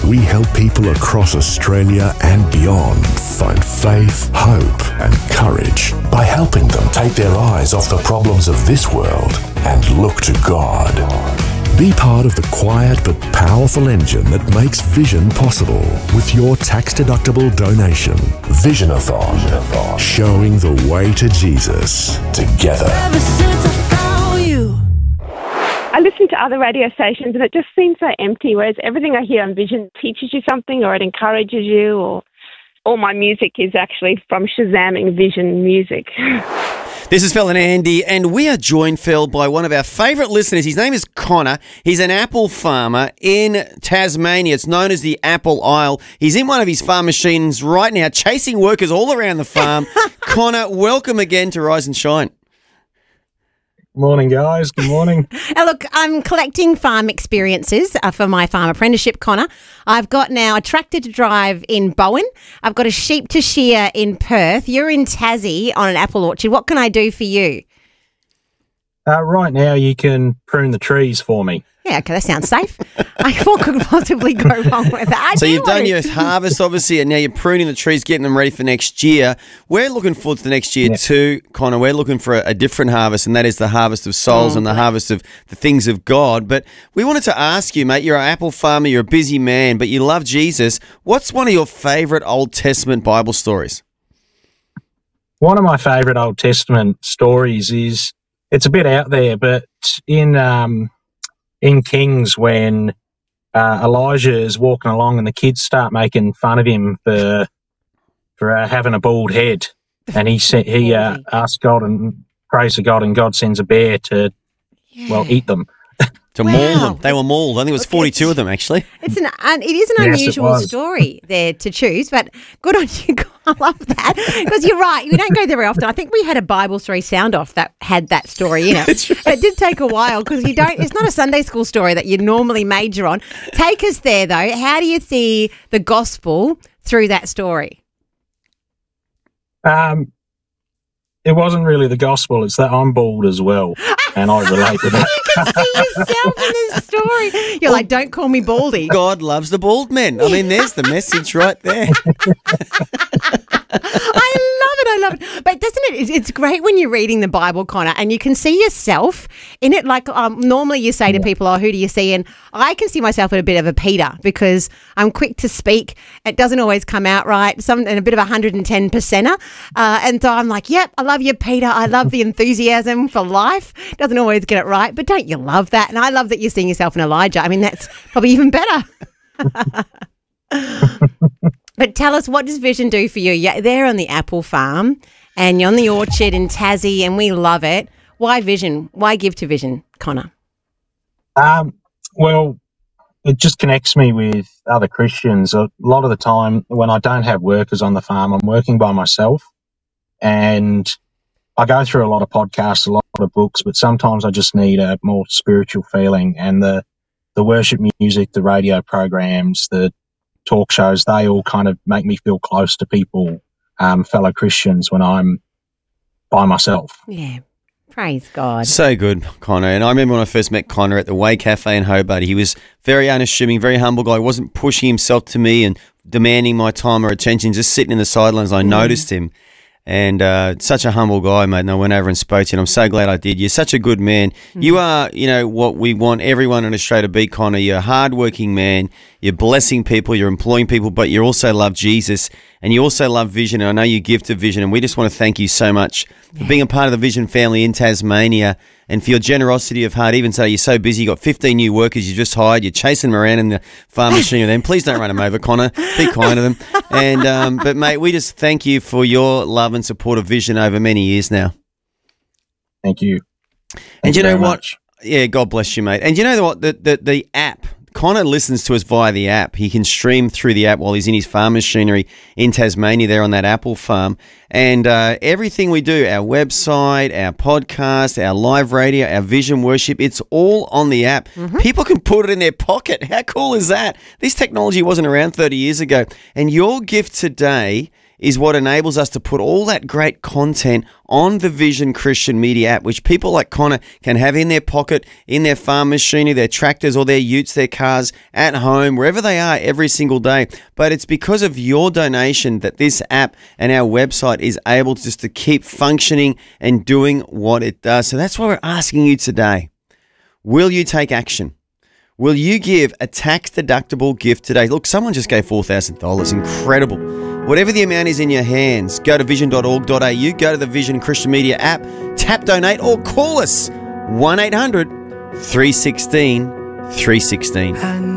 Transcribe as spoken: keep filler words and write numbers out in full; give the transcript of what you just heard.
we help people across Australia and beyond find faith, hope and courage by helping them take their eyes off the problems of this world and look to God. Be part of the quiet but powerful engine that makes vision possible with your tax-deductible donation. Visionathon, showing the way to Jesus together. Ever since I found you. I listen to other radio stations and it just seems so empty, whereas everything I hear on Vision teaches you something or it encourages you, or all my music is actually from Shazamming Vision music. This is Phil and Andy, and we are joined, Phil, by one of our favourite listeners. His name is Connor. He's an apple farmer in Tasmania. It's known as the Apple Isle. He's in one of his farm machines right now, chasing workers all around the farm. Connor, welcome again to Rise and Shine. Morning, guys. Good morning. Now, look, I'm collecting farm experiences uh, for my farm apprenticeship, Connor. I've got now a tractor to drive in Bowen. I've got a sheep to shear in Perth. You're in Tassie on an apple orchard. What can I do for you? Uh, right now, you can prune the trees for me. Yeah, okay, that sounds safe. I, what could possibly go wrong with that? I so do you've done want your to- harvest, obviously, and now you're pruning the trees, getting them ready for next year. We're looking forward to the next year Yeah. too, Connor. We're looking for a, a different harvest, and that is the harvest of souls Oh, and the great. harvest of the things of God. But we wanted to ask you, mate, you're an apple farmer, you're a busy man, but you love Jesus. What's one of your favourite Old Testament Bible stories? One of my favourite Old Testament stories is, it's a bit out there, but in um, in Kings, when uh, Elijah is walking along and the kids start making fun of him for for uh, having a bald head, and he sa- he uh, asks God and prays to God, and God sends a bear to well eat them. To Wow. maul them. They were mauled. I think it was Look, forty-two it's- of them, actually. It's an un, it is an Yes, it unusual was. story there to choose, but good on you. I love that because you're right. You don't go there very often. I think we had a Bible story sound off that had that story in it. That's right. But it did take a while because you don't. It's not a Sunday school story that you normally major on. Take us there though. How do you see the gospel through that story? Um, it wasn't really the gospel; it's that I'm bald as well, and I relate to that. You can see yourself in this story. You're like, don't call me Baldy. God loves the bald men. I mean, there's the message right there. I love it. I love it. But doesn't it? it's- It's great when you're reading the Bible, Connor, and you can see yourself in it. Like um, normally you say to people, oh, who do you see? And I can see myself in a bit of a Peter because I'm quick to speak. It doesn't always come out right. Some and a bit of a one hundred ten percenter. Uh, and so I'm like, yep, I love you, Peter. I love the enthusiasm for life. Doesn't always get it right. But don't you love that? And I love that you're seeing yourself in Elijah. I mean, that's probably even better. But tell us, what does Vision do for you? You're there on the apple farm and you're on the orchard in Tassie and we love it. Why Vision? Why give to Vision, Connor? Um, well, it just connects me with other Christians. A lot of the time when I don't have workers on the farm, I'm working by myself, and I go through a lot of podcasts, a lot of books, but sometimes I just need a more spiritual feeling, and the, the worship music, the radio programs, the talk shows, they all kind of make me feel close to people, um, fellow Christians, when I'm by myself. Yeah. Praise God. So good, Connor. And I remember when I first met Connor at the Way Cafe in Hobart, he was very unassuming, very humble guy. He wasn't pushing himself to me and demanding my time or attention, just sitting in the sidelines. I noticed him. And uh, such a humble guy, mate. And I went over and spoke to you, and I'm so glad I did. You're such a good man. Mm-hmm. You are, you know, what we want everyone in Australia to be, Connor. You're a hard-working man. You're blessing people. You're employing people, but you also love Jesus, and you also love Vision. And I know you give to Vision, and we just want to thank you so much for being a part of the Vision family in Tasmania, and for your generosity of heart. Even so, you're so busy. You've got fifteen new workers you just hired. You're chasing them around in the farm machine with them. Please don't run them over, Connor. Be kind to them. And um, but, mate, we just thank you for your love and support of Vision over many years now. Thank you. And Thank you know very what? much. Yeah, God bless you, mate. And you know what? The, the, the app, Connor listens to us via the app. He can stream through the app while he's in his farm machinery in Tasmania there on that apple farm. And uh, everything we do, our website, our podcast, our live radio, our Vision worship, it's all on the app. Mm-hmm. People can put it in their pocket. How cool is that? This technology wasn't around thirty years ago. And your gift today is what enables us to put all that great content on the Vision Christian Media app, which people like Connor can have in their pocket, in their farm machinery, their tractors or their utes, their cars, at home, wherever they are every single day. But it's because of your donation that this app and our website is able just to keep functioning and doing what it does. So that's why we're asking you today, will you take action? Will you give a tax-deductible gift today? Look, someone just gave four thousand dollars. Incredible. Whatever the amount is in your hands, go to vision dot org dot a u, go to the Vision Christian Media app, tap donate, or call us one eight hundred, three one six, three one six.